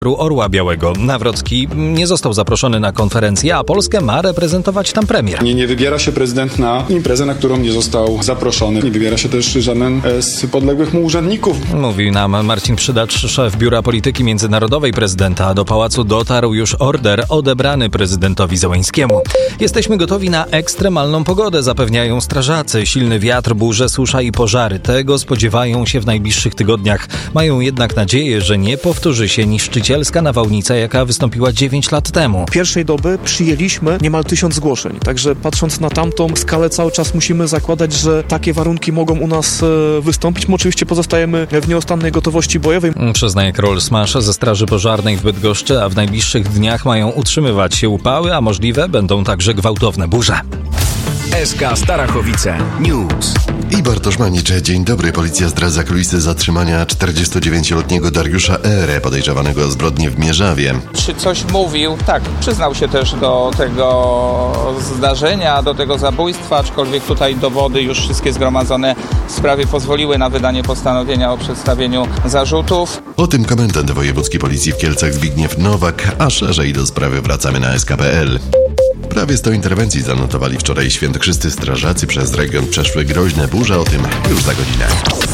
Orła Białego. Nawrocki nie został zaproszony na konferencję, a Polskę ma reprezentować tam premier. Nie wybiera się prezydent na imprezę, na którą nie został zaproszony. Nie wybiera się też żaden z podległych mu urzędników. Mówił nam Marcin Przydacz, szef Biura Polityki Międzynarodowej prezydenta. Do pałacu dotarł już order odebrany prezydentowi Zełenskiemu. Jesteśmy gotowi na ekstremalną pogodę, zapewniają strażacy. Silny wiatr, burze, susza i pożary. Tego spodziewają się w najbliższych tygodniach. Mają jednak nadzieję, że nie powtórzy się niszczycielska nawałnica, jaka wystąpiła 9 lat temu. Pierwszej doby przyjęliśmy niemal 1000 zgłoszeń. Także patrząc na tamtą skalę, cały czas musimy zakładać, że takie warunki mogą u nas wystąpić. My oczywiście pozostajemy w nieustannej gotowości bojowej. Przyznaje Karol Smasz ze Straży Pożarnej w Bydgoszczy, a w najbliższych dniach mają utrzymywać się upały, a możliwe będą także gwałtowne burze. SK Starachowice News. I Bartosz Manicz, dzień dobry. Policja zdradza kulisy zatrzymania 49-letniego Dariusza R., podejrzewanego o zbrodnię w Mierzawie. Czy coś mówił? Tak, przyznał się też do tego zdarzenia, do tego zabójstwa, aczkolwiek tutaj dowody już wszystkie zgromadzone w sprawie pozwoliły na wydanie postanowienia o przedstawieniu zarzutów. O tym komendant wojewódzki policji w Kielcach Zbigniew Nowak, a szerzej do sprawy wracamy na SK.pl. Prawie 100 interwencji zanotowali wczoraj świętokrzyscy strażacy. Przez region przeszły groźne burze, o tym już za godzinę.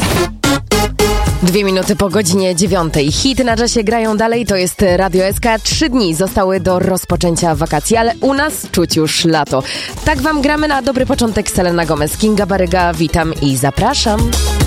2 minuty po godzinie 9. Hity na czasie grają dalej, to jest Radio SK. 3 dni zostały do rozpoczęcia wakacji, ale u nas czuć już lato. Tak wam gramy na dobry początek. Selena Gomez, Kinga Baryga, witam i zapraszam.